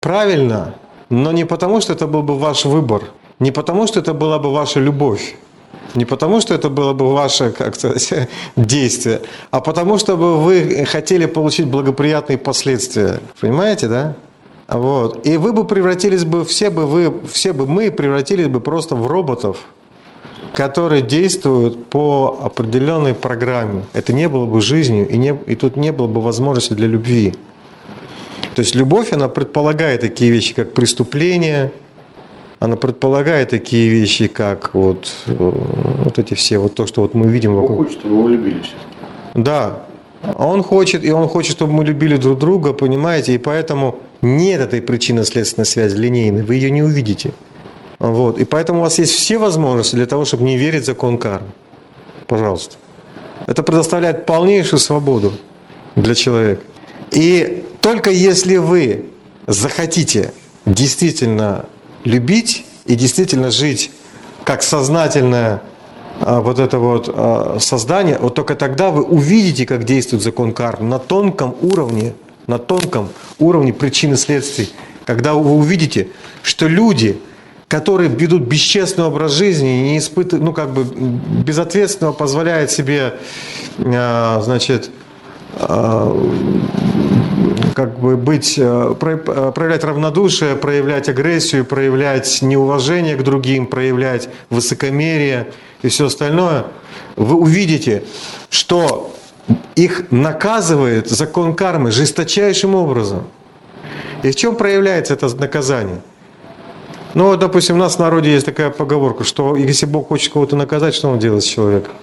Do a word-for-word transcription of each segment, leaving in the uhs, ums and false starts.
правильно, но не потому, что это был бы ваш выбор, не потому, что это была бы ваша любовь, не потому, что это было бы ваше как-то действие, а потому, что вы хотели получить благоприятные последствия. Понимаете, да? Вот. И вы бы превратились бы, все бы вы, все бы мы превратились бы просто в роботов, которые действуют по определенной программе. Это не было бы жизнью, и, не, и тут не было бы возможности для любви. То есть любовь, она предполагает такие вещи, как преступление, она предполагает такие вещи, как вот, вот эти все, вот то, что вот мы видим вокруг. Он хочет, чтобы его любили. Да. Он хочет, и он хочет, чтобы мы любили друг друга, понимаете, и поэтому нет этой причинно-следственной связи линейной, вы ее не увидите. Вот. И поэтому у вас есть все возможности для того, чтобы не верить в закон кармы. Пожалуйста. Это предоставляет полнейшую свободу для человека. И только если вы захотите действительно любить и действительно жить как сознательное а, вот это вот а, создание, вот только тогда вы увидите, как действует закон кармы на тонком уровне, на тонком уровне причин и следствий. Когда вы увидите, что люди, которые ведут бесчестный образ жизни, не испытывают, ну как бы безответственно позволяют себе, а, значит, а, как бы быть, проявлять равнодушие, проявлять агрессию, проявлять неуважение к другим, проявлять высокомерие и все остальное, вы увидите, что их наказывает закон кармы жесточайшим образом. И в чем проявляется это наказание? Ну, вот, допустим, у нас в народе есть такая поговорка, что если Бог хочет кого-то наказать, что он делает с человеком?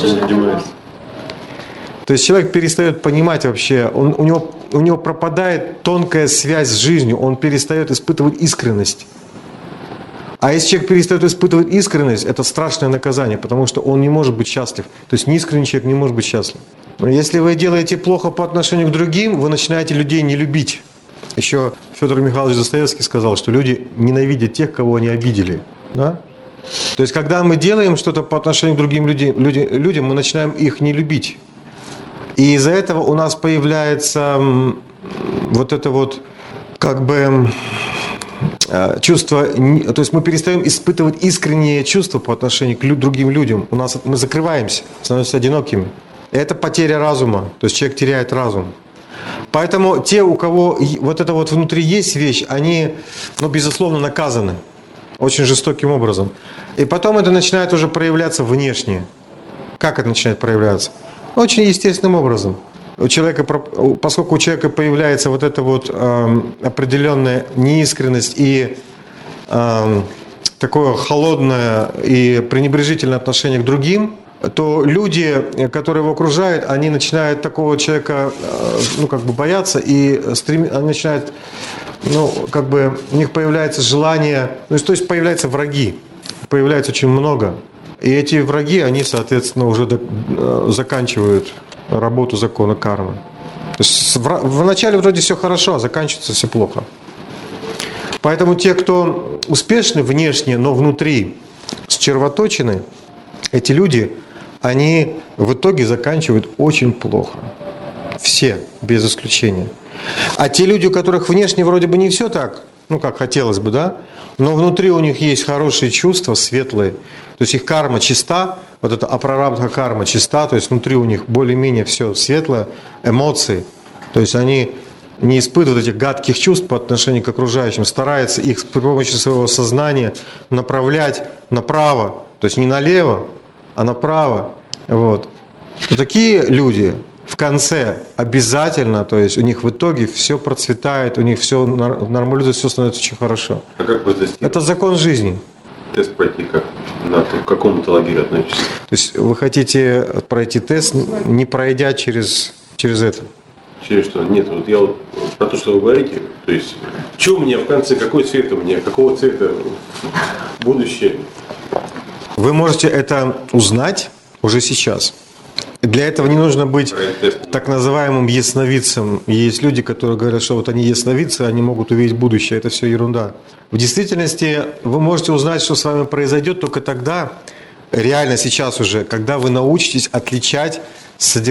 То есть человек перестает понимать вообще, он, у, него, у него пропадает тонкая связь с жизнью, он перестает испытывать искренность. А если человек перестает испытывать искренность, это страшное наказание, потому что он не может быть счастлив. То есть неискренний человек не может быть счастлив. Но если вы делаете плохо по отношению к другим, вы начинаете людей не любить. Еще Федор Михайлович Достоевский сказал, что люди ненавидят тех, кого они обидели. Да? То есть когда мы делаем что-то по отношению к другим людям, людям, мы начинаем их не любить. И из-за этого у нас появляется вот это вот как бы чувство, то есть мы перестаем испытывать искренние чувства по отношению к другим людям. У нас мы закрываемся, становимся одинокими. Это потеря разума, то есть человек теряет разум. Поэтому те, у кого вот это вот внутри есть вещь, они, ну, безусловно, наказаны очень жестоким образом. И потом это начинает уже проявляться внешне. Как это начинает проявляться? Очень естественным образом. У человека, поскольку у человека появляется вот эта вот э, определенная неискренность и э, такое холодное и пренебрежительное отношение к другим, то люди, которые его окружают, они начинают такого человека, э, ну, как бы бояться и стрем... они начинают, ну, как бы у них появляется желание, ну, то есть появляются враги, появляется очень много. И эти враги, они, соответственно, уже до, заканчивают работу закона кармы. То есть вначале вроде все хорошо, а заканчивается все плохо. Поэтому те, кто успешны внешне, но внутри счервоточены, эти люди, они в итоге заканчивают очень плохо. Все, без исключения. А те люди, у которых внешне вроде бы не все так, ну, как хотелось бы, да, но внутри у них есть хорошие чувства, светлые, то есть их карма чиста, вот эта апрарабдха карма чиста, то есть внутри у них более-менее все светлое, эмоции, то есть они не испытывают этих гадких чувств по отношению к окружающим, стараются их при помощи своего сознания направлять направо, то есть не налево, а направо, вот. Но такие люди в конце обязательно, то есть у них в итоге все процветает, у них все нормализуется, все становится очень хорошо. А как вы тестируете? Это закон жизни. Тест пройти как? На к какому металлогию относитесь? То есть вы хотите пройти тест, не пройдя через, через это? Через что? Нет, вот я вот про то, что вы говорите, то есть что у меня в конце, какой цвет у меня, какого цвета будущее? Вы можете это узнать уже сейчас. Для этого не нужно быть так называемым ясновидцем. Есть люди, которые говорят, что вот они ясновидцы, они могут увидеть будущее. Это все ерунда. В действительности вы можете узнать, что с вами произойдет только тогда, реально сейчас уже, когда вы научитесь отличать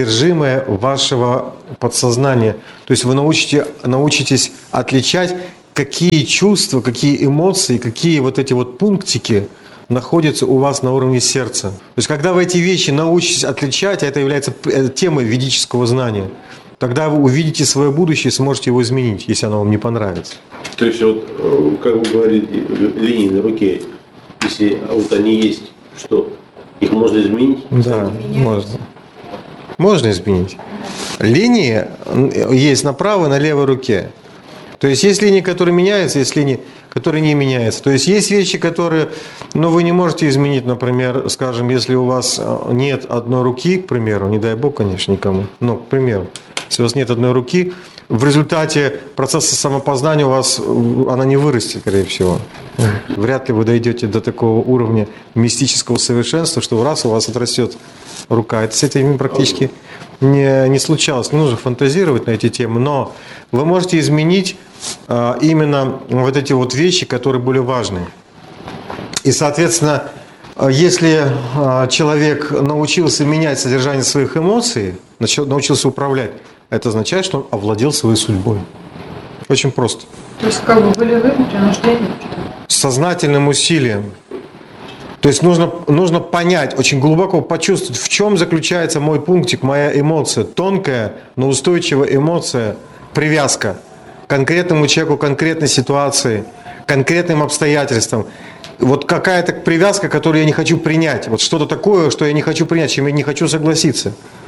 содержимое вашего подсознания. То есть вы научите, научитесь отличать какие чувства, какие эмоции, какие вот эти вот пунктики находятся у вас на уровне сердца. То есть, когда вы эти вещи научитесь отличать, а это является темой ведического знания, тогда вы увидите свое будущее и сможете его изменить, если оно вам не понравится. То есть, вот, как вы говорите, линии на руке, если вот они есть, что их можно изменить? Да, можно. Можно изменить. Линии есть на правой и на левой руке. То есть есть линии, которые меняются, есть линии, которые не меняются. То есть есть вещи, которые, ну, вы не можете изменить, например, скажем, если у вас нет одной руки, к примеру, не дай бог, конечно, никому, но, к примеру, если у вас нет одной руки, в результате процесса самопознания у вас она не вырастет, скорее всего. Вряд ли вы дойдете до такого уровня мистического совершенства, что раз у вас отрастет рука. Это с этим практически не, не случалось. Не нужно фантазировать на эти темы, но вы можете изменить а, именно вот эти вот вещи, которые были важны. И, соответственно, если а, человек научился менять содержание своих эмоций, начал, научился управлять, это означает, что он овладел своей судьбой. Очень просто. То есть как бы волевым принуждением? С сознательным усилием. То есть нужно, нужно понять, очень глубоко почувствовать, в чем заключается мой пунктик, моя эмоция. Тонкая, но устойчивая эмоция, привязка к конкретному человеку, конкретной ситуации, конкретным обстоятельствам. Вот какая-то привязка, которую я не хочу принять. Вот что-то такое, что я не хочу принять, чем я не хочу согласиться.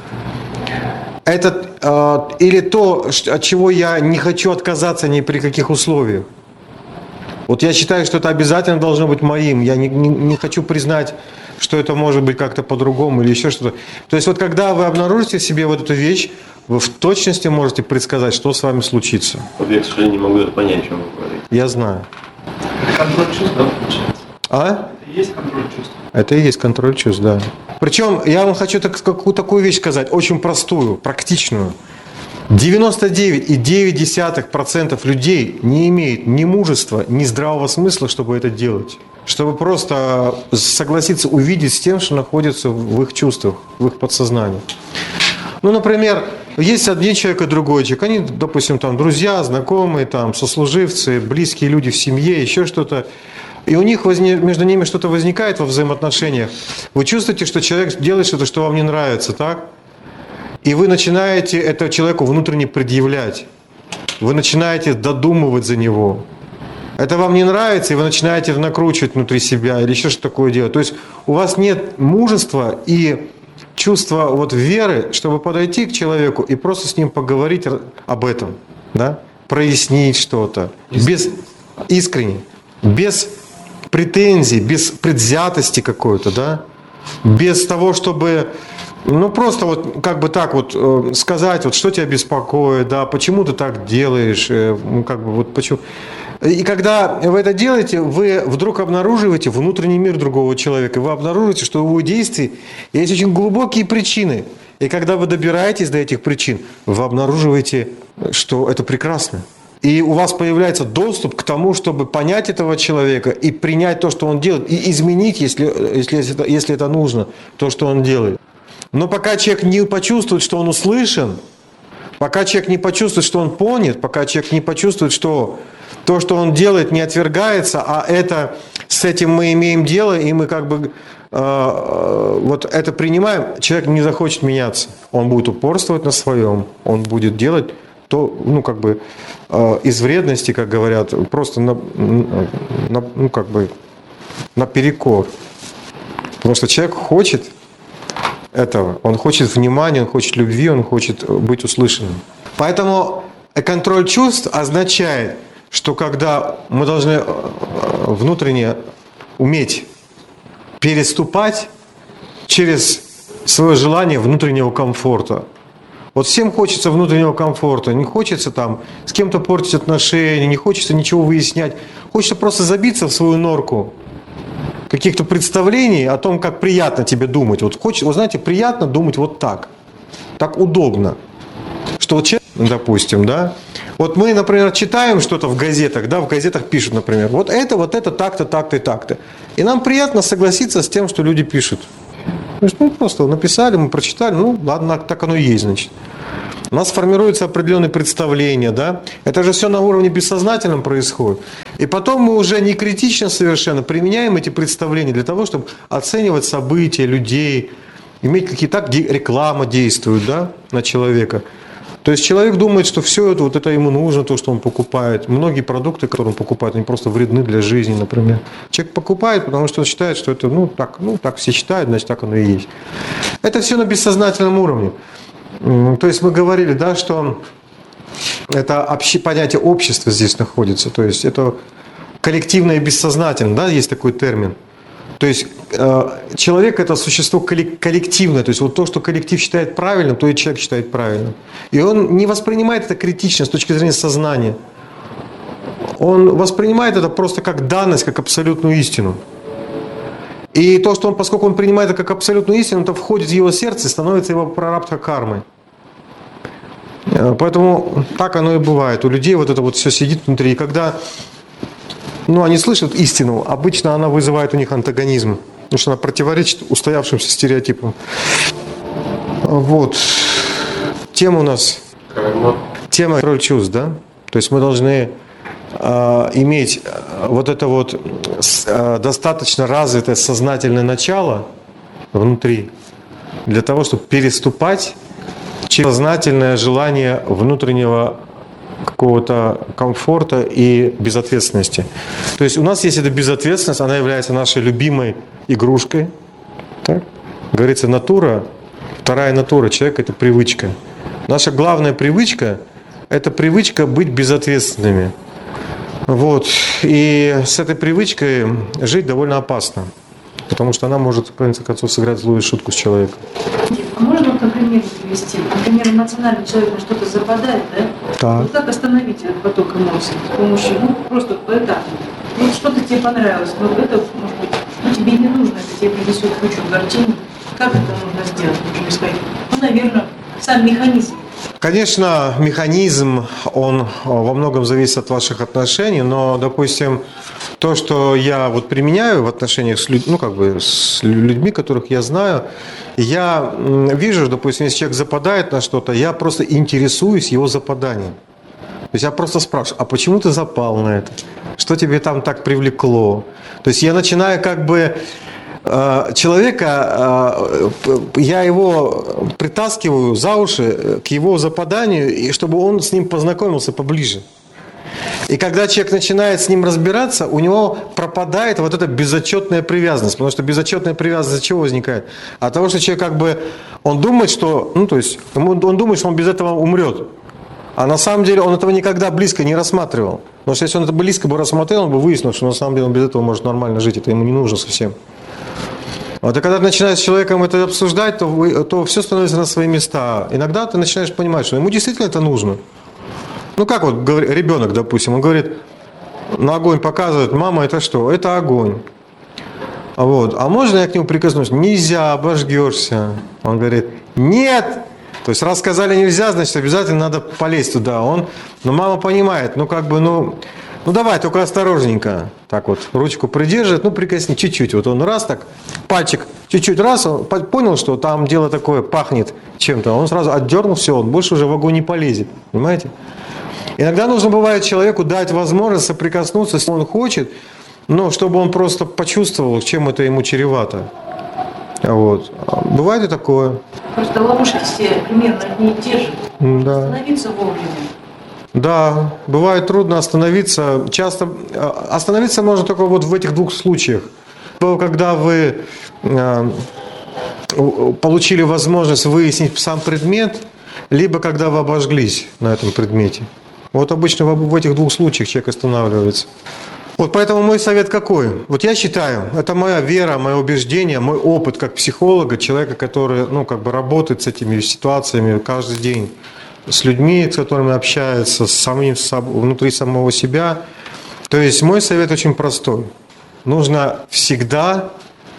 Это э, или то, от чего я не хочу отказаться ни при каких условиях. Вот я считаю, что это обязательно должно быть моим. Я не, не, не хочу признать, что это может быть как-то по-другому или еще что-то. То есть вот когда вы обнаружите в себе вот эту вещь, вы в точности можете предсказать, что с вами случится. Вот я, к сожалению, не могу даже понять, о чем вы говорите. Я знаю. Контроль чувств, да, получается? А? Это и есть контроль чувств. Это и есть контроль чувств, да. Причем я вам хочу так, какую, такую вещь сказать, очень простую, практичную. девяносто девять целых девять десятых процента людей не имеют ни мужества, ни здравого смысла, чтобы это делать. Чтобы просто согласиться увидеть с тем, что находится в их чувствах, в их подсознании. Ну, например, есть один человек и другой человек. Они, допустим, там друзья, знакомые, там, сослуживцы, близкие люди в семье, еще что-то. И у них возне... между ними что-то возникает во взаимоотношениях. Вы чувствуете, что человек делает что-то, что вам не нравится, так? И вы начинаете это человеку внутренне предъявлять. Вы начинаете додумывать за него. Это вам не нравится, и вы начинаете накручивать внутри себя или еще что-то такое делать. То есть у вас нет мужества и чувства вот веры, чтобы подойти к человеку и просто с ним поговорить об этом, да? Прояснить что-то. Без... Искренне. Без претензий, без предвзятости какой-то, да? Без того, чтобы... Ну, просто вот как бы так вот э, сказать, вот что тебя беспокоит, да, почему ты так делаешь, э, ну, как бы вот почему. И когда вы это делаете, вы вдруг обнаруживаете внутренний мир другого человека, вы обнаруживаете, что у его действий есть очень глубокие причины. И когда вы добираетесь до этих причин, вы обнаруживаете, что это прекрасно. И у вас появляется доступ к тому, чтобы понять этого человека и принять то, что он делает, и изменить, если, если, если это нужно, то, что он делает. Но пока человек не почувствует, что он услышан, пока человек не почувствует, что он понят, пока человек не почувствует, что то, что он делает, не отвергается, а это с этим мы имеем дело, и мы как бы э, вот это принимаем, человек не захочет меняться. Он будет упорствовать на своем, он будет делать то, ну, как бы э, из вредности, как говорят, просто на, на, ну, как бы наперекор. Потому что человек хочет этого. Он хочет внимания, он хочет любви, он хочет быть услышанным. Поэтому контроль чувств означает, что когда мы должны внутренне уметь переступать через свое желание внутреннего комфорта. Вот всем хочется внутреннего комфорта, не хочется там с кем-то портить отношения, не хочется ничего выяснять. Хочется просто забиться в свою норку каких-то представлений о том, как приятно тебе думать. Вот хочется, вы знаете, приятно думать вот так. Так удобно. Что вот человек, допустим, да, вот мы, например, читаем что-то в газетах, да, в газетах пишут, например, вот это, вот это, так-то, так-то и так-то. И нам приятно согласиться с тем, что люди пишут. То есть, ну, просто написали, мы прочитали, ну, ладно, так оно и есть, значит. У нас формируются определенные представления, да? Это же все на уровне бессознательном происходит. И потом мы уже не критично совершенно применяем эти представления для того, чтобы оценивать события, людей, иметь какие-то... Так реклама действует, да, на человека. То есть человек думает, что все это, вот это ему нужно, то, что он покупает. Многие продукты, которые он покупает, они просто вредны для жизни, например. Человек покупает, потому что он считает, что это, ну, так, ну, так все считают, значит, так оно и есть. Это все на бессознательном уровне. То есть мы говорили, да, что это обще, понятие общества здесь находится. То есть это коллективное и бессознательное, да, есть такой термин. То есть э, человек – это существо коллективное. То есть вот то, что коллектив считает правильным, то и человек считает правильным. И он не воспринимает это критично с точки зрения сознания. Он воспринимает это просто как данность, как абсолютную истину. И то, что он, поскольку он принимает это как абсолютную истину, это входит в его сердце и становится его прарабдха кармой. Поэтому так оно и бывает. У людей вот это вот все сидит внутри. И когда ну, они слышат истину, обычно она вызывает у них антагонизм, потому что она противоречит устоявшимся стереотипам. Вот. Тема у нас... Тема контроль чувств, да? То есть мы должны э, иметь вот это вот э, достаточно развитое сознательное начало внутри для того, чтобы переступать через сознательное желание внутреннего какого-то комфорта и безответственности. То есть у нас есть эта безответственность, она является нашей любимой игрушкой. Так? Говорится, натура, вторая натура человека – это привычка. Наша главная привычка – это привычка быть безответственными. Вот. И с этой привычкой жить довольно опасно, потому что она может, в конце концов, сыграть злую шутку с человеком. А можно вот, например, привести? Например, эмоциональный человек на что-то западает, да? Так. Вот как остановить этот поток эмоций с помощью, ну, просто поэтапно. Вот что-то тебе понравилось, но это, может быть, ну, тебе не нужно, это тебе принесет кучу огорчений. Как это нужно сделать, можно сказать? Ну, наверное, сам механизм. Конечно, механизм, он во многом зависит от ваших отношений, но, допустим, то, что я вот применяю в отношениях с, людь, ну, как бы, с людьми, которых я знаю, я вижу, допустим, если человек западает на что-то, я просто интересуюсь его западанием. То есть я просто спрашиваю, а почему ты запал на это? Что тебе там так привлекло? То есть я начинаю как бы... человека, я его притаскиваю за уши к его западанию, и чтобы он с ним познакомился поближе. И когда человек начинает с ним разбираться, у него пропадает вот эта безотчетная привязанность. Потому что безотчетная привязанность от чего возникает? От того, что человек как бы, он думает, что, ну то есть, он думает, что он без этого умрет. А на самом деле он этого никогда близко не рассматривал. Потому что если он это близко бы рассмотрел, он бы выяснил, что на самом деле он без этого может нормально жить. Это ему не нужно совсем. Вот, и когда ты начинаешь с человеком это обсуждать, то, вы, то все становится на свои места. Иногда ты начинаешь понимать, что ему действительно это нужно. Ну как вот говорит, ребенок, допустим, он говорит, на огонь показывает, мама, это что? Это огонь. Вот. А можно я к нему прикоснусь? Нельзя, обожгешься. Он говорит, нет. То есть раз сказали нельзя, значит обязательно надо полезть туда. Он, но мама понимает, ну как бы, ну... Ну давай, только осторожненько. Так вот, ручку придерживает, ну прикосни чуть-чуть. Вот он раз так, пальчик чуть-чуть раз, он понял, что там дело такое, пахнет чем-то. Он сразу отдернул, все, он больше уже в огонь не полезет. Понимаете? Иногда нужно бывает человеку дать возможность соприкоснуться, если он хочет, но чтобы он просто почувствовал, чем это ему чревато. Вот. Бывает и такое. Просто ловушки все примерно одни и те же. Да. Остановиться вовремя. Да, бывает трудно остановиться. Часто остановиться можно только вот в этих двух случаях. Когда вы э, получили возможность выяснить сам предмет, либо когда вы обожглись на этом предмете. Вот обычно в, в этих двух случаях человек останавливается. Вот поэтому мой совет какой? Вот я считаю, это моя вера, мое убеждение, мой опыт как психолога, человека, который, ну, как бы работает с этими ситуациями каждый день. С людьми, с которыми общается, с самим, внутри самого себя. То есть мой совет очень простой. Нужно всегда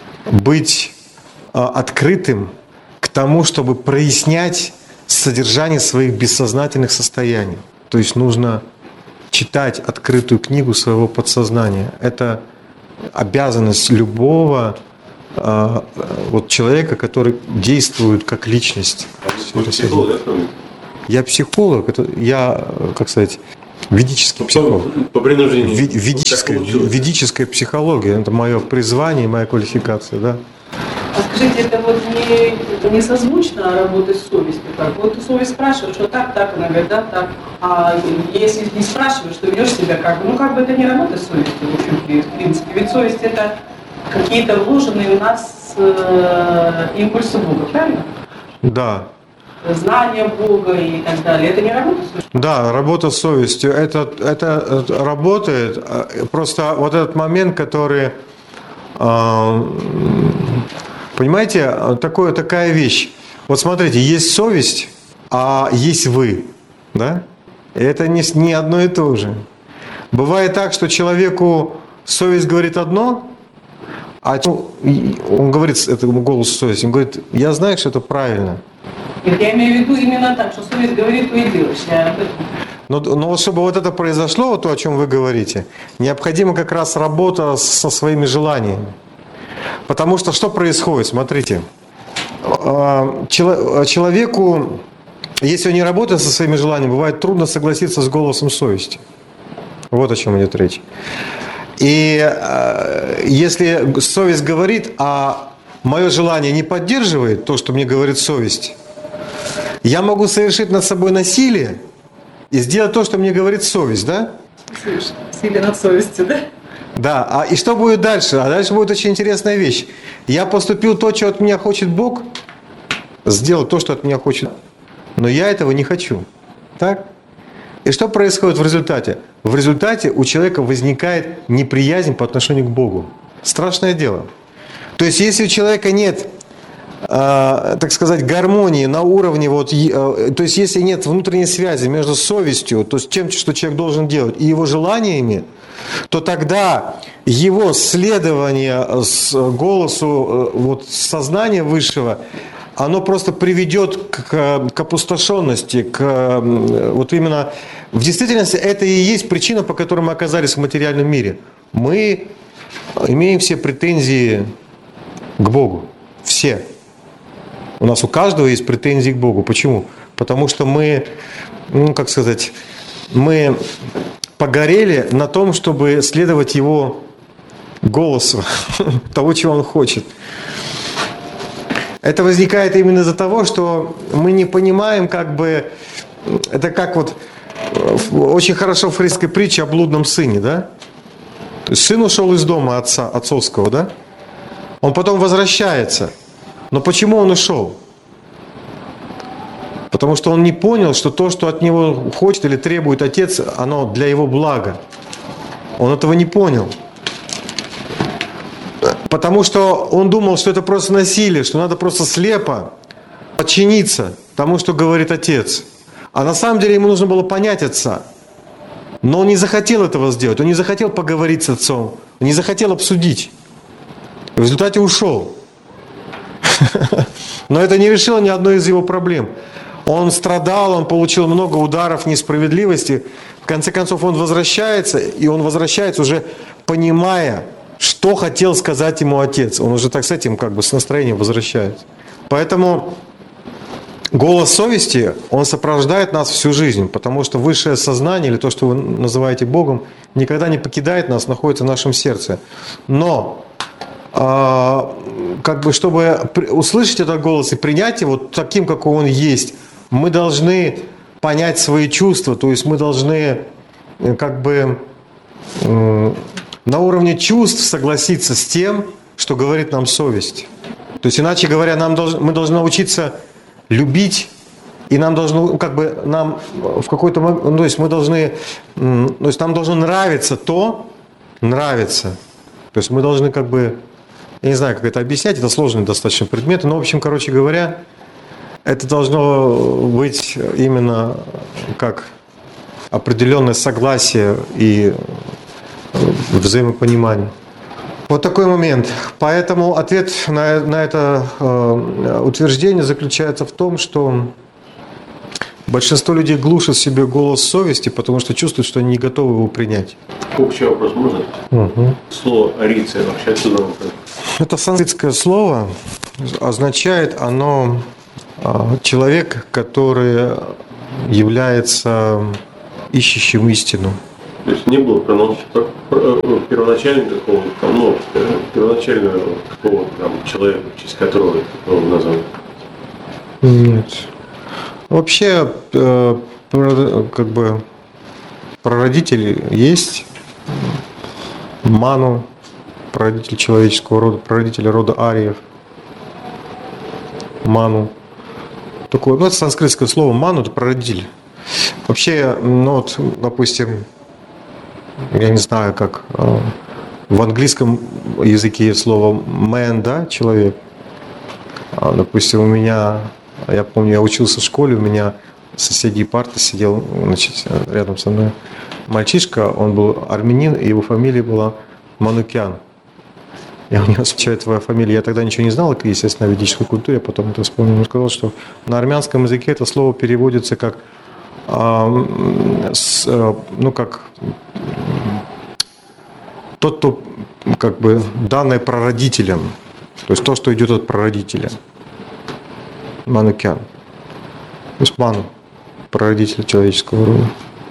быть а, открытым к тому, чтобы прояснять содержание своих бессознательных состояний. То есть нужно читать открытую книгу своего подсознания. Это обязанность любого а, вот человека, который действует как личность. Я психолог, это я, как сказать, ведический психолог. По принуждению. Ви- Ведическая, ведическая психология, это мое призвание, моя квалификация, да. А скажите, это вот не, не созвучно работать с совестью? Как? Вот совесть спрашивает, что так, так, она говорит, да, так. А если не спрашиваешь, то ведешь себя как бы, ну как бы это не работа с совестью, в общем, в принципе. Ведь совесть это какие-то вложенные у нас э, импульсы Бога, правильно? Да. Знание Бога и так далее. Это не работа с совестью? Да, работа с совестью, это, это работает, просто вот этот момент, который, понимаете, такое, такая вещь. Вот смотрите, есть совесть, а есть вы, да? Это не, не одно и то же. Бывает так, что человеку совесть говорит одно, а он говорит этому голосу совести, он говорит, я знаю, что это правильно. Нет, я имею в виду именно так, что совесть говорит, то и делаешь. Я об этом. Но, но вот чтобы вот это произошло, вот то, о чем вы говорите, необходима как раз работа со своими желаниями. Потому что что происходит? Смотрите, человеку, если он не работает со своими желаниями, бывает трудно согласиться с голосом совести. Вот о чем идет речь. И если совесть говорит, а мое желание не поддерживает то, что мне говорит совесть, я могу совершить над собой насилие и сделать то, что мне говорит совесть, да? Насилие над совестью, да? Да, а и что будет дальше? А дальше будет очень интересная вещь. Я поступил то, что от меня хочет Бог, сделал то, что от меня хочет, но я этого не хочу. Так? И что происходит в результате? В результате у человека возникает неприязнь по отношению к Богу. Страшное дело. То есть, если у человека нет, э, так сказать, гармонии на уровне, вот, э, то есть, если нет внутренней связи между совестью, то есть тем, что человек должен делать, и его желаниями, то тогда его следование с голосу э, вот, сознания высшего, оно просто приведет к, к опустошенности, к, вот именно, в действительности это и есть причина, по которой мы оказались в материальном мире. Мы имеем все претензии к Богу. Все. У нас у каждого есть претензии к Богу. Почему? Потому что мы, ну, как сказать, мы погорели на том, чтобы следовать Его голосу, того, чего Он хочет. Это возникает именно из-за того, что мы не понимаем, как бы, это как вот очень хорошо в фрейдской притче о блудном сыне, да? То есть сын ушел из дома отца, отцовского, да? Он потом возвращается. Но почему он ушел? Потому что он не понял, что то, что от него хочет или требует отец, оно для его блага. Он этого не понял. Потому что он думал, что это просто насилие, что надо просто слепо подчиниться тому, что говорит отец. А на самом деле ему нужно было понять отца. Но он не захотел этого сделать, он не захотел поговорить с отцом, он не захотел обсудить. В результате ушел. Но это не решило ни одной из его проблем. Он страдал, он получил много ударов несправедливости. В конце концов он возвращается, и он возвращается уже понимая, что хотел сказать ему отец. Он уже так с этим, как бы, с настроением возвращается. Поэтому голос совести, он сопровождает нас всю жизнь, потому что высшее сознание, или то, что вы называете Богом, никогда не покидает нас, находится в нашем сердце. Но, э, как бы, чтобы услышать этот голос и принять его таким, какой он есть, мы должны понять свои чувства, то есть мы должны, как бы, э, на уровне чувств согласиться с тем, что говорит нам совесть. То есть, иначе говоря, нам должны, мы должны научиться любить, и нам должно, как бы, нам в какой-то момент, ну, то есть мы должны, то есть нам должно нравиться то, нравится. То есть мы должны, как бы, я не знаю, как это объяснять, это сложный достаточно предмет, но, в общем, короче говоря, это должно быть именно как определенное согласие и взаимопонимание. Вот такой момент. Поэтому ответ на, на это э, утверждение заключается в том, что большинство людей глушат в себе голос совести, потому что чувствуют, что они не готовы его принять. Общий вопрос можно? Угу. Слово «ариция» вообще отсюда. Это санскритское слово, означает оно э, человек, который является ищущим истину. То есть не было первоначального какого-то там, ну, первоначального какого-то там человека, в честь которого это назван? Нет. Вообще, э, как бы прародитель есть, Ману, прародитель человеческого рода, прародитель рода ариев. Ману. Такое, ну, это санскритское слово ману, это прародитель. Вообще, ну вот, допустим, я не знаю, как э, в английском языке есть слово man, да, человек. А, допустим, у меня, я помню, я учился в школе, у меня в соседней парты сидел, значит, рядом со мной мальчишка, он был армянин, и его фамилия была Манукян. Я у него спрашиваю, твоя фамилия, я тогда ничего не знал, естественно, о ведической культуре, я потом это вспомнил, он сказал, что на армянском языке это слово переводится как, э, с, э, ну, как тот, кто, как бы, данное прародителем, то есть то, что идет от прародителя. Манукян. То есть Ману, прародитель человеческого рода.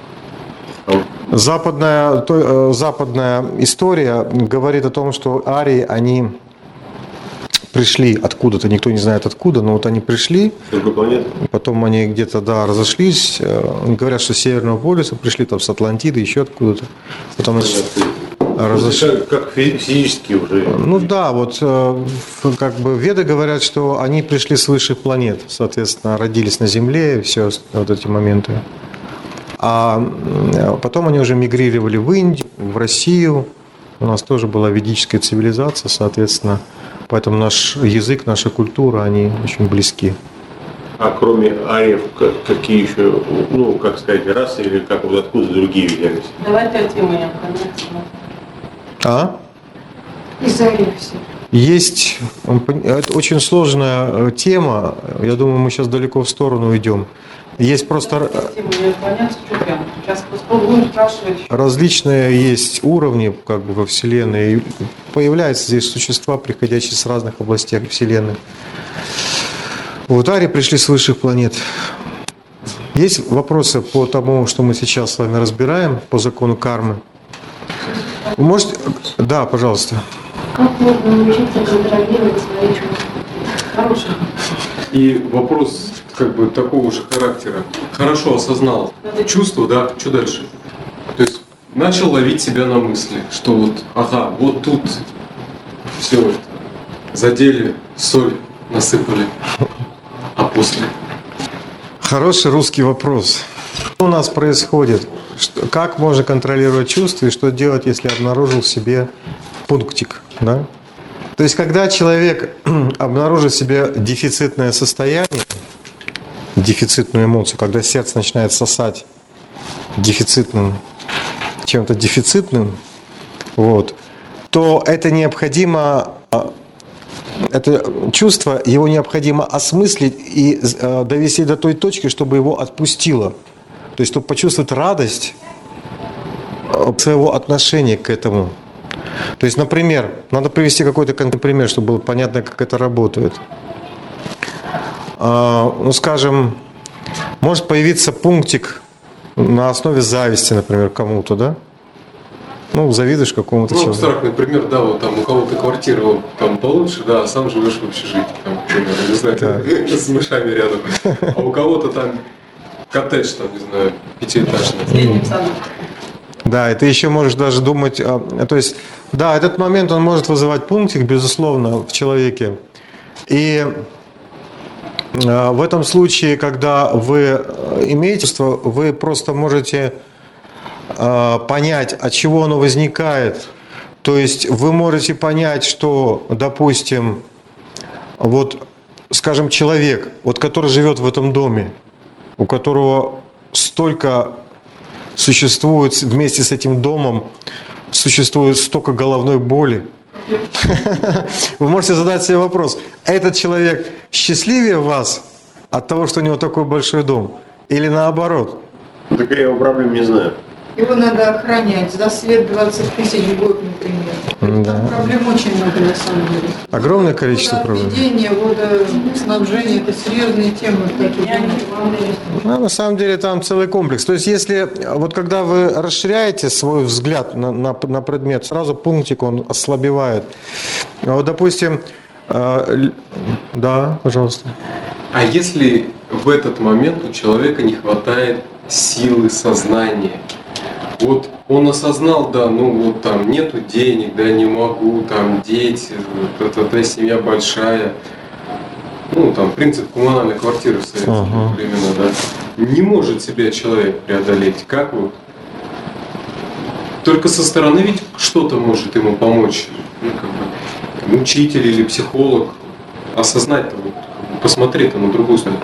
Западная, то, западная история говорит о том, что арии, они пришли откуда-то, никто не знает откуда, но вот они пришли, потом они где-то, да, разошлись, говорят, что с Северного полюса пришли, там, с Атлантиды, еще откуда-то. Потом разошлись. Как физически уже. Ну да, вот как бы Веды говорят, что они пришли с высших планет, соответственно, родились на Земле, все вот эти моменты. А потом они уже мигрировали в Индию, в Россию. У нас тоже была ведическая цивилизация, соответственно, поэтому наш язык, наша культура, они очень близки. А кроме ариев, какие еще, ну, как сказать, расы или как вот откуда другие взялись? Давай опять тему не обходим. А? Из ариев все. Есть, это очень сложная тема, я думаю, мы сейчас далеко в сторону идем. Есть просто различные есть уровни, как бы, во Вселенной. И появляются здесь существа, приходящие с разных областей Вселенной. Вот арии пришли с высших планет. Есть вопросы по тому, что мы сейчас с вами разбираем, по закону кармы? Вы можете? Да, пожалуйста. Как можно научиться контролировать свои чувства? Хороший. И вопрос как бы такого же характера. Хорошо осознал чувство, да, что дальше? То есть начал ловить себя на мысли, что вот, ага, вот тут все это задели, соль насыпали, а после? Хороший русский вопрос. Что у нас происходит? Что, как можно контролировать чувства и что делать, если обнаружил в себе пунктик, да? То есть, когда человек обнаружит в себе дефицитное состояние, дефицитную эмоцию, когда сердце начинает сосать дефицитным, чем-то дефицитным, вот, то это необходимо, это чувство, его необходимо осмыслить и довести до той точки, чтобы его отпустило. То есть, чтобы почувствовать радость своего отношения к этому. То есть, например, надо привести какой-то конкретный пример, чтобы было понятно, как это работает. Ну, скажем, может появиться пунктик на основе зависти, например, кому-то, да? Ну, завидуешь какому-то ну, человеку. Ну, абстрактный пример, да, вот там у кого-то квартира вот, там получше, да, а сам живешь в общежитии, там, например, не знаю, да. С мышами рядом. А у кого-то там коттедж, там, не знаю, пятиэтажный. С летним садом. Да, и ты еще можешь даже думать, то есть, да, этот момент, он может вызывать пунктик, безусловно, в человеке. И в этом случае, когда вы имеете чувство, вы просто можете понять, от чего оно возникает. То есть вы можете понять, что, допустим, вот, скажем, человек, вот, который живет в этом доме, у которого столько существует вместе с этим домом, существует столько головной боли. Вы можете задать себе вопрос, этот человек счастливее вас от того, что у него такой большой дом? Или наоборот? Так я его проблем не знаю. Его надо охранять. За свет двадцать тысяч в год, например. Да. Там проблем очень много на самом деле. Огромное количество проблем. Водоотведение, водоснабжение – это серьезные темы. Такие. Ну, на самом деле там целый комплекс. То есть если, вот когда вы расширяете свой взгляд на, на, на предмет, сразу пунктик он ослабевает. Вот, допустим, э, да, пожалуйста. А если в этот момент у человека не хватает силы сознания? Вот он осознал, да, ну вот там нету денег, да, не могу, там дети, вот эта семья большая. Ну, там принцип коммунальной квартиры в советские Ага. времена, да. Не может себя человек преодолеть. Как вот? Только со стороны ведь что-то может ему помочь. Ну, как бы, учитель или психолог осознать-то, вот, посмотреть на другую сторону.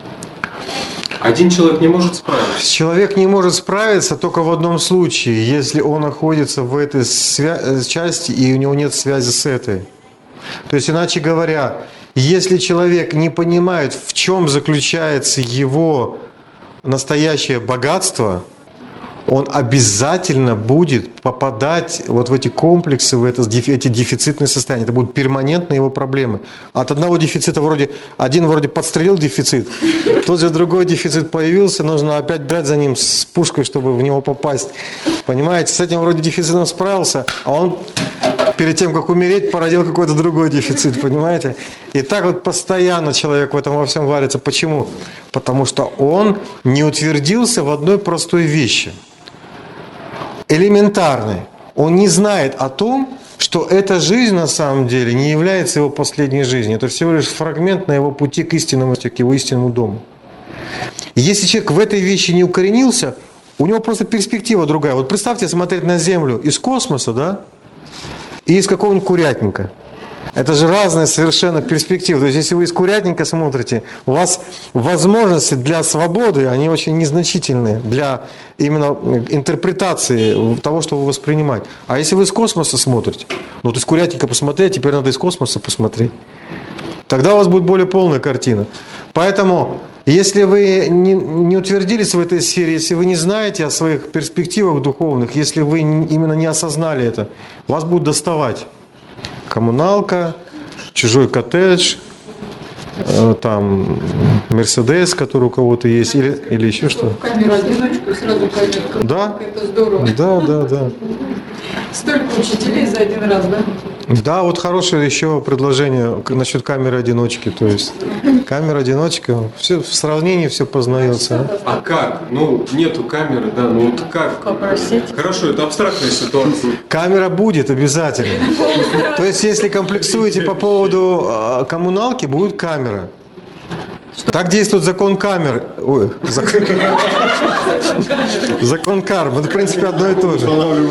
Один человек не может справиться. Человек не может справиться только в одном случае, если он находится в этой свя- части и у него нет связи с этой. То есть, иначе говоря, если человек не понимает, в чем заключается его настоящее богатство, он обязательно будет попадать вот в эти комплексы, в это, эти дефицитные состояния. Это будут перманентные его проблемы. От одного дефицита вроде, один вроде подстрелил дефицит, тот же другой дефицит появился, нужно опять брать за ним с пушкой, чтобы в него попасть. Понимаете, с этим вроде дефицитом справился, а он перед тем, как умереть, породил какой-то другой дефицит, понимаете? И так вот постоянно человек в этом во всем варится. Почему? Потому что он не утвердился в одной простой вещи. Элементарной. Он не знает о том, что эта жизнь на самом деле не является его последней жизнью. Это всего лишь фрагмент на его пути к истинному, к его истинному дому. И если человек в этой вещи не укоренился, у него просто перспектива другая. Вот представьте смотреть на Землю из космоса, да, и из какого-нибудь курятника. Это же разные совершенно перспективы. То есть, если вы из курятника смотрите, у вас возможности для свободы, они очень незначительные для именно интерпретации того, что вы воспринимаете. А если вы из космоса смотрите, ну вот из курятника посмотреть, теперь надо из космоса посмотреть. Тогда у вас будет более полная картина. Поэтому, если вы не, не утвердились в этой сфере, если вы не знаете о своих перспективах духовных, если вы именно не осознали это, вас будут доставать коммуналка, чужой коттедж, э, там Мерседес, который у кого-то есть, или, или еще что. Камеру одиночку сразу камеру. Да. Это здорово. Да, да, да. Столько учителей за один раз, да? Да, вот хорошее еще предложение насчет камеры-одиночки. То есть камера-одиночка, все в сравнении все познается. А как? Ну, нету камеры, да, ну вот как? Попросить. Хорошо, это абстрактная ситуация. Камера будет обязательно. То есть, если комплексуете по поводу э, коммуналки, будет камера. Так действует закон камер. Ой, закон, закон кармы. Это, в принципе, одно и то же.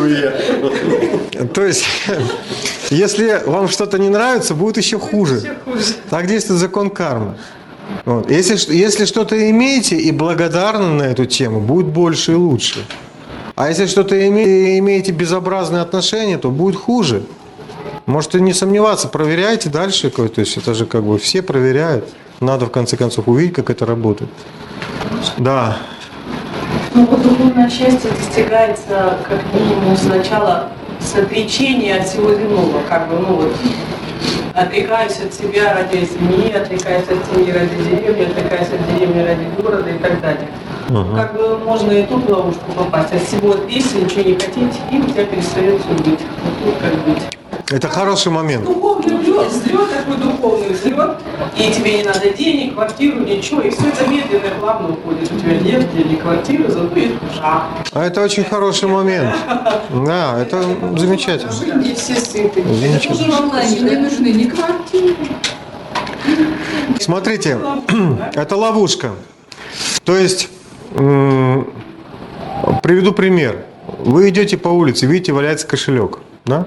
То есть, если вам что-то не нравится, будет еще хуже. Так действует закон кармы. Вот. Если, если что-то имеете и благодарны на эту тему, будет больше и лучше. А если что-то име, имеете безобразные отношения, то будет хуже. Можете не сомневаться, проверяйте дальше. То есть это же как бы все проверяют. Надо в конце концов увидеть, как это работает. Да. Ну, вот духовное счастье достигается как минимум сначала с отречения от всего земного, как бы, ну вот, отрекаюсь от себя ради семьи, отрекаюсь от семьи ради деревни, отрекаюсь от деревни ради города и так далее. Угу. Как бы можно и тут в ловушку попасть, от всего отречься, ничего не хотеть, и у тебя перестает все быть. Вот тут как быть. Это хороший момент. Духовный взлет, взлет такой духовный взлет, и тебе не надо денег, квартиру, ничего, и все это медленно, плавно уходит. У тебя нет денег, квартиры, зато есть душа. А это очень хороший момент. Да, это замечательно. И все сыты. Замечательно. Это онлайн, не нужны ни квартиры. Смотрите, это ловушка. То есть, м- приведу пример. Вы идете по улице, видите, валяется кошелек, да?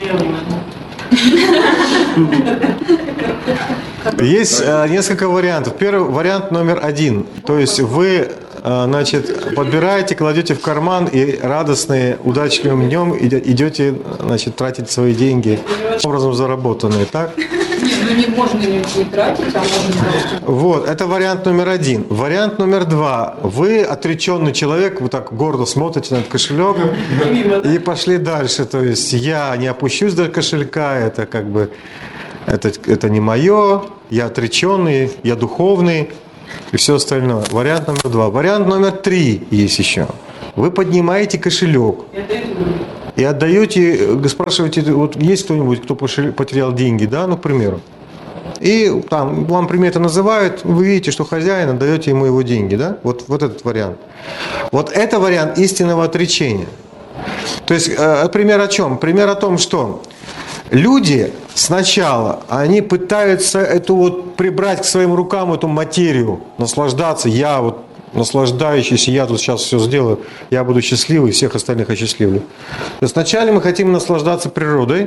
Есть э, несколько вариантов. Первый вариант номер один. То есть вы, э, значит, подбираете, кладете в карман и радостные, удачливым днем идете, значит, тратить свои деньги, образом заработанные, так? Нет, ну денег можно не будет тратить, а можно... Вот, это вариант номер один. Вариант номер два. Вы отреченный человек, вы так гордо смотрите на этот кошелек и пошли дальше. То есть я не опущусь до кошелька, это как бы это, это не мое, я отреченный, я духовный и все остальное. Вариант номер два. Вариант номер три есть еще. Вы поднимаете кошелек и отдаете, спрашиваете, вот есть кто-нибудь, кто потерял деньги, да, ну, к примеру. И там вам приметы называют, вы видите, что хозяин, отдаете ему его деньги, да? Вот, вот этот вариант. Вот это вариант истинного отречения. То есть, э, пример о чем? Пример о том, что люди сначала, они пытаются эту вот прибрать к своим рукам эту материю, наслаждаться, я вот наслаждающийся, я тут сейчас все сделаю, я буду счастливый, всех остальных осчастливлю. То есть вначале мы хотим наслаждаться природой,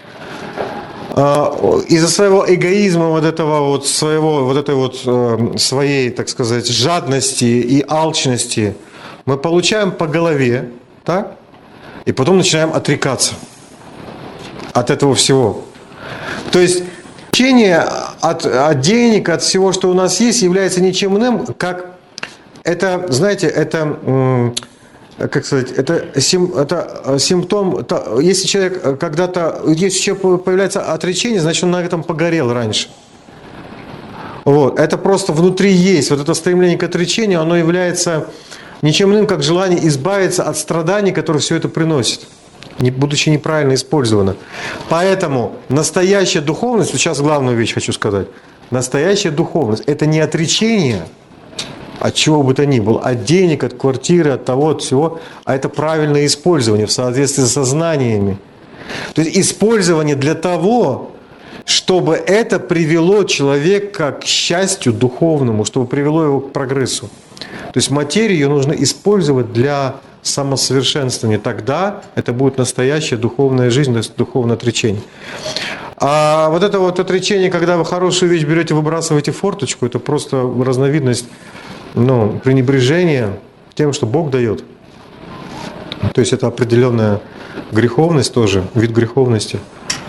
из-за своего эгоизма, вот этого вот своего, вот этой вот своей, так сказать, жадности и алчности, мы получаем по голове, так? И потом начинаем отрекаться от этого всего. То есть отречение от, от денег, от всего, что у нас есть, является ничем иным, как это, знаете, это, как сказать, это, сим, это симптом, если человек когда-то, если человек появляется отречение, значит он на этом погорел раньше. Вот. Это просто внутри есть, вот это стремление к отречению, оно является ничем иным, как желание избавиться от страданий, которые все это приносит, не, будучи неправильно использовано. Поэтому настоящая духовность, сейчас главную вещь хочу сказать, настоящая духовность – это не отречение от чего бы то ни было, от денег, от квартиры, от того, от всего, а это правильное использование в соответствии со знаниями. То есть использование для того, чтобы это привело человека к счастью духовному, чтобы привело его к прогрессу. То есть материю ее нужно использовать для самосовершенствования. Тогда это будет настоящая духовная жизнь, духовное отречение. А вот это вот отречение, когда вы хорошую вещь берете, выбрасываете в форточку, это просто разновидность, ну, пренебрежения тем, что Бог дает. То есть это определенная греховность тоже, вид греховности.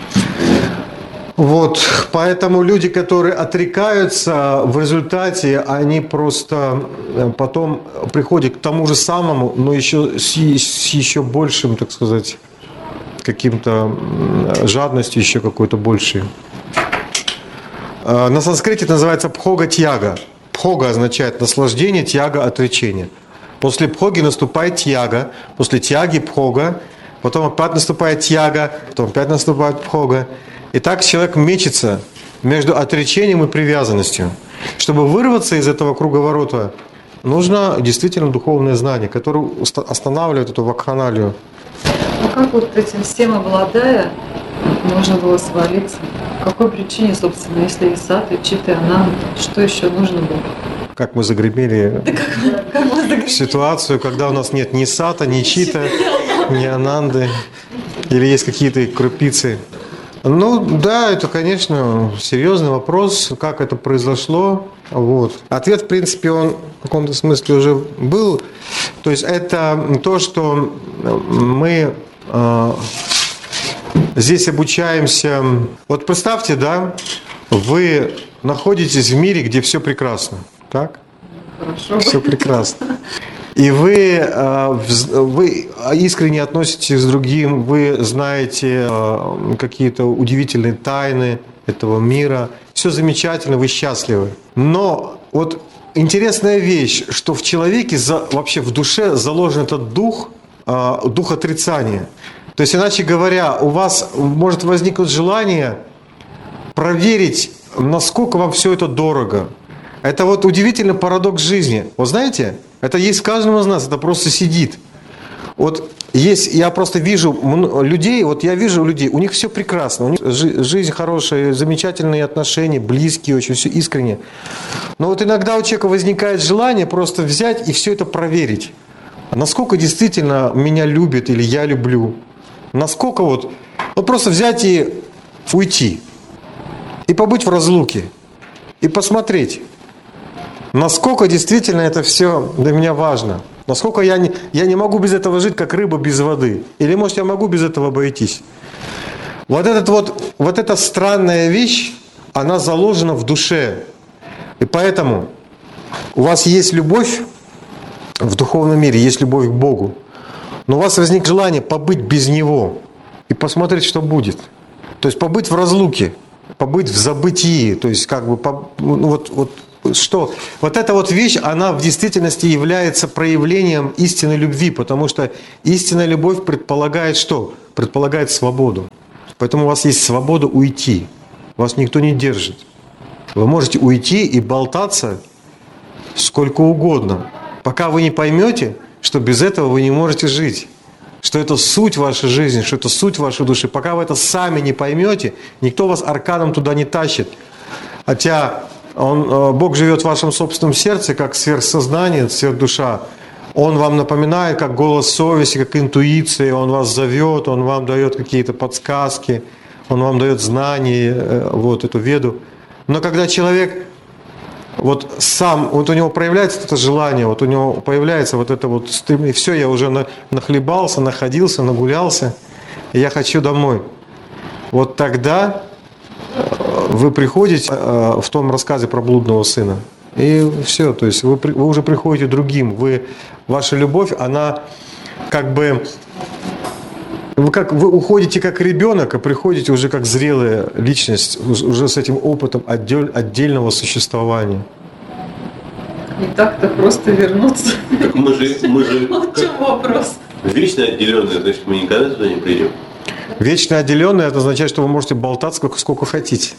Вот, поэтому люди, которые отрекаются, в результате они просто потом приходят к тому же самому, но еще с, с еще большим, так сказать, каким-то жадностью, еще какой-то большей. На санскрите это называется пхога-тьяга. Пхога означает наслаждение, тьяга – отречение. После пхоги наступает тьяга, после тьяги – пхога, потом опять наступает тьяга, потом опять наступает пхога. И так человек мечется между отречением и привязанностью. Чтобы вырваться из этого круговорота, нужно действительно духовное знание, которое останавливает эту вакханалию. А как вот этим всем обладая, можно было свалиться? По какой причине, собственно, если и саты, читы, ананды, что еще нужно было? Как мы загремели да как, как мы загремели? в ситуацию, когда у нас нет ни сата, ни чита, ни ананды, или есть какие-то крупицы. Ну да, это, конечно, серьезный вопрос, как это произошло. Вот. Ответ, в принципе, он в каком-то смысле уже был. То есть это то, что мы э, здесь обучаемся. Вот представьте, да, вы находитесь в мире, где все прекрасно, так? Хорошо. Все прекрасно. И вы, вы искренне относитесь к другим, вы знаете какие-то удивительные тайны этого мира. Все замечательно, вы счастливы. Но вот интересная вещь, что в человеке, вообще в душе заложен этот дух, дух отрицания. То есть, иначе говоря, у вас может возникнуть желание проверить, насколько вам все это дорого. Это вот удивительный парадокс жизни. Вот знаете, это есть в каждом из нас, это просто сидит. Вот есть, я просто вижу людей, вот я вижу людей, у них все прекрасно, у них жизнь хорошая, замечательные отношения, близкие, очень все искренне. Но вот иногда у человека возникает желание просто взять и все это проверить. Насколько действительно меня любят или я люблю. Насколько вот, вот просто взять и уйти. И побыть в разлуке. И посмотреть. Насколько действительно это все для меня важно. Насколько я не, я не могу без этого жить, как рыба без воды. Или, может, я могу без этого обойтись. Вот, этот вот, вот эта странная вещь, она заложена в душе. И поэтому у вас есть любовь в духовном мире, есть любовь к Богу. Но у вас возник желание побыть без Него и посмотреть, что будет. То есть побыть в разлуке, побыть в забытии. То есть как бы, ну, вот, вот, что? Вот эта вот вещь, она в действительности является проявлением истинной любви, потому что истинная любовь предполагает что? Предполагает свободу. Поэтому у вас есть свобода уйти. Вас никто не держит. Вы можете уйти и болтаться сколько угодно, пока вы не поймете, что без этого вы не можете жить. Что это суть вашей жизни, что это суть вашей души. Пока вы это сами не поймете, никто вас арканом туда не тащит. Хотя он, Бог живет в вашем собственном сердце, как сверхсознание, сверхдуша. Он вам напоминает, как голос совести, как интуиция. Он вас зовет, Он вам дает какие-то подсказки, Он вам дает знания, вот эту веду. Но когда человек вот сам, вот у него проявляется это желание, вот у него появляется вот это вот стым, и все, я уже нахлебался, находился, нагулялся, и я хочу домой. Вот тогда вы приходите в том рассказе про блудного сына, и все, то есть вы, вы уже приходите другим, вы, ваша любовь, она как бы, вы, как, вы уходите как ребенок, а приходите уже как зрелая личность, уже с этим опытом отдель, отдельного существования. Не так-то просто вернуться. Так мы же, мы же В чем вопрос? вечно отделенные, значит, мы никогда туда не придем. Вечно отделенные, это означает, что вы можете болтать сколько, сколько хотите.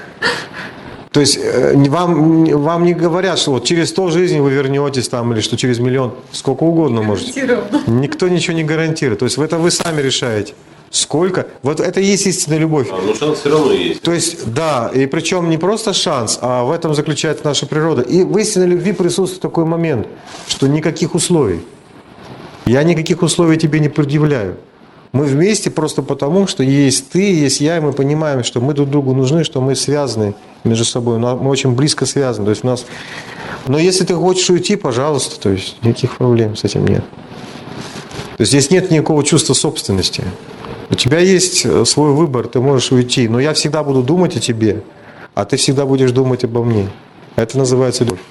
То есть вам, вам не говорят, что вот через сто жизней вы вернетесь там, или что через миллион, сколько угодно можете. Никто ничего не гарантирует. То есть это вы сами решаете. Сколько? Вот это и есть истинная любовь. А, ну шанс все равно есть. То есть, да, и причем не просто шанс, а в этом заключается наша природа. И в истинной любви присутствует такой момент, что никаких условий. Я никаких условий тебе не предъявляю. Мы вместе просто потому, что есть ты, есть я, и мы понимаем, что мы друг другу нужны, что мы связаны между собой. Мы очень близко связаны. То есть у нас... Но если ты хочешь уйти, пожалуйста, то есть никаких проблем с этим нет. То есть здесь нет никакого чувства собственности. У тебя есть свой выбор, ты можешь уйти. Но я всегда буду думать о тебе, а ты всегда будешь думать обо мне. Это называется любовь.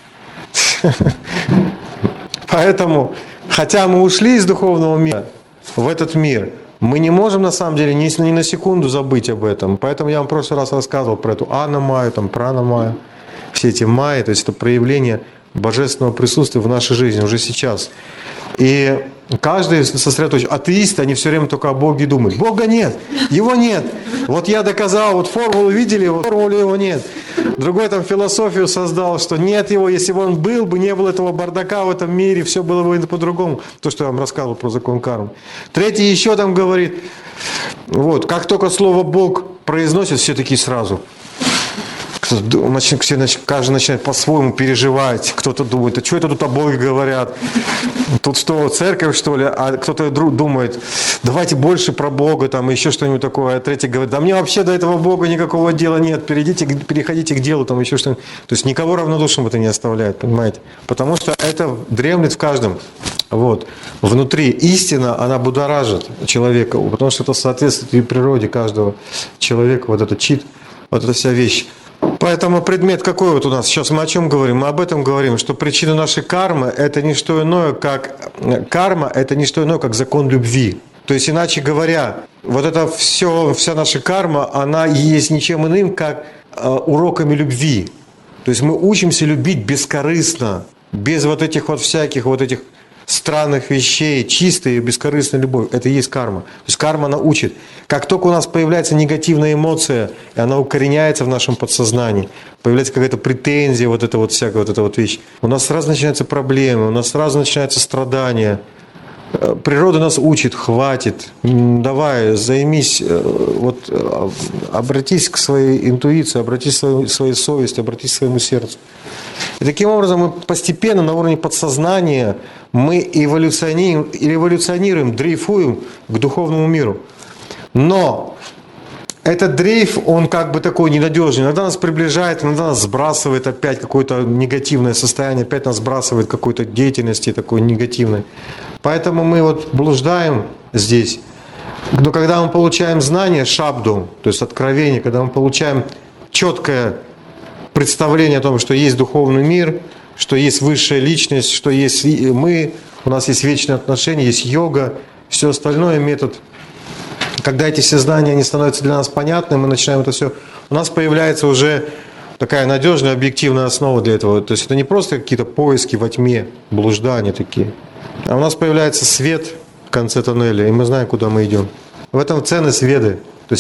Поэтому, хотя мы ушли из духовного мира в этот мир, мы не можем на самом деле ни, ни на секунду забыть об этом. Поэтому я вам в прошлый раз рассказывал про эту аномаю, там, праномаю, все эти майи, то есть это проявление божественного присутствия в нашей жизни уже сейчас. И каждый сосредоточен. Атеисты, они все время только о Боге думают. Бога нет, Его нет. Вот я доказал, вот формулу видели, вот формулы Его нет. Другой там философию создал, что нет Его, если бы Он был бы, не было этого бардака в этом мире, все было бы по-другому. То, что я вам рассказывал про закон кармы. Третий еще там говорит, вот, как только слово Бог произносит, все такие сразу. Каждый начинает по-своему переживать. Кто-то думает, а что это тут о Боге говорят? Тут что, церковь, что ли? А кто-то думает, давайте больше про Бога, там еще что-нибудь такое. А третий говорит, да мне вообще до этого Бога никакого дела нет. Перейдите, переходите к делу, там еще что-нибудь. То есть никого равнодушным это не оставляет, понимаете? Потому что это дремлет в каждом. Вот. Внутри истина, она будоражит человека, потому что это соответствует и природе каждого человека, вот этот чит, вот эта вся вещь. Поэтому предмет какой вот у нас? Сейчас мы о чем говорим? Мы об этом говорим, что причина нашей кармы – это не что иное, как карма, это не что иное, как закон любви. То есть, иначе говоря, вот это все, вся наша карма, она и есть ничем иным, как уроками любви. То есть мы учимся любить бескорыстно, без вот этих вот всяких вот этих странных вещей, чистая и бескорыстная любовь. Это и есть карма. То есть карма, она учит. Как только у нас появляется негативная эмоция, и она укореняется в нашем подсознании, появляется какая-то претензия, вот эта вот всякая вот эта вот вещь, у нас сразу начинаются проблемы, у нас сразу начинаются страдания. Природа нас учит, хватит, давай, займись, вот, обратись к своей интуиции, обратись к своей, своей совести, обратись к своему сердцу. И таким образом мы постепенно на уровне подсознания мы эволюционируем, эволюционируем, дрейфуем к духовному миру. Но этот дрейф, он как бы такой ненадежный. Иногда нас приближает, иногда нас сбрасывает опять какое-то негативное состояние, опять нас сбрасывает к какой-то деятельности такой негативной. Поэтому мы вот блуждаем здесь. Но когда мы получаем знание, шабду, то есть откровение, когда мы получаем четкое представление о том, что есть духовный мир, что есть высшая личность, что есть мы, у нас есть вечные отношения, есть йога, все остальное метод. Когда эти все знания они становятся для нас понятны, мы начинаем это все, у нас появляется уже такая надежная, объективная основа для этого. То есть это не просто какие-то поиски во тьме, блуждания такие, а у нас появляется свет в конце тоннеля, и мы знаем, куда мы идем. В этом ценность Веды.